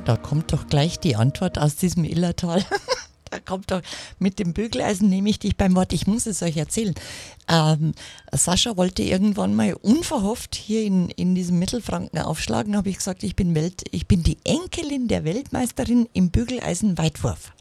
Da kommt doch gleich die Antwort aus diesem Illertal. Da kommt doch, mit dem Bügeleisen nehme ich dich beim Wort. Ich muss es euch erzählen. Sascha wollte irgendwann mal unverhofft hier in diesem Mittelfranken aufschlagen. Habe ich gesagt, ich bin die Enkelin der Weltmeisterin im Bügeleisen-Weitwurf.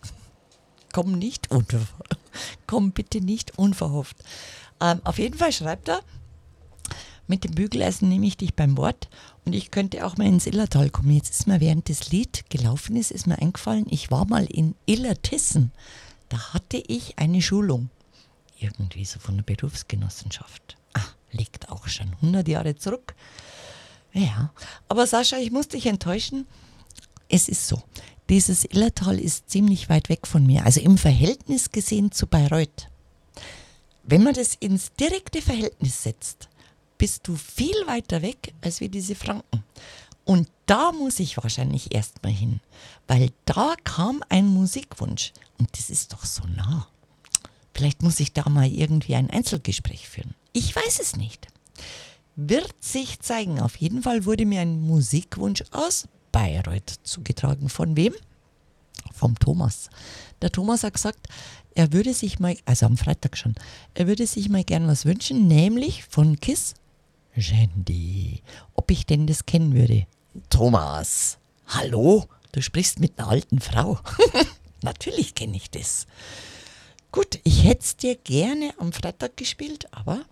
Komm bitte nicht unverhofft. Auf jeden Fall schreibt er, mit dem Bügeleisen nehme ich dich beim Wort und ich könnte auch mal ins Illertal kommen. Jetzt ist mir, während das Lied gelaufen ist mir eingefallen, ich war mal in Illertissen. Da hatte ich eine Schulung. Irgendwie so von der Berufsgenossenschaft. Liegt auch schon 100 Jahre zurück. Ja, aber Sascha, ich muss dich enttäuschen. Es ist so, dieses Illertal ist ziemlich weit weg von mir. Also im Verhältnis gesehen zu Bayreuth. Wenn man das ins direkte Verhältnis setzt, bist du viel weiter weg als wir diese Franken. Und da muss ich wahrscheinlich erstmal hin, weil da kam ein Musikwunsch und das ist doch so nah. Vielleicht muss ich da mal irgendwie ein Einzelgespräch führen. Ich weiß es nicht. Wird sich zeigen. Auf jeden Fall wurde mir ein Musikwunsch aus Bayreuth zugetragen. Von wem? Vom Thomas. Der Thomas hat gesagt, er würde sich mal, also am Freitag schon, er würde sich mal gern was wünschen, nämlich von Kiss Shandy. Ob ich denn das kennen würde? Thomas, hallo? Du sprichst mit einer alten Frau. Natürlich kenne ich das. Gut, ich hätte es dir gerne am Freitag gespielt, aber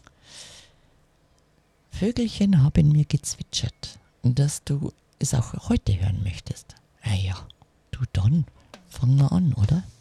Vögelchen haben mir gezwitschert, dass du es auch heute hören möchtest. Ja, du dann, fang mal an, oder?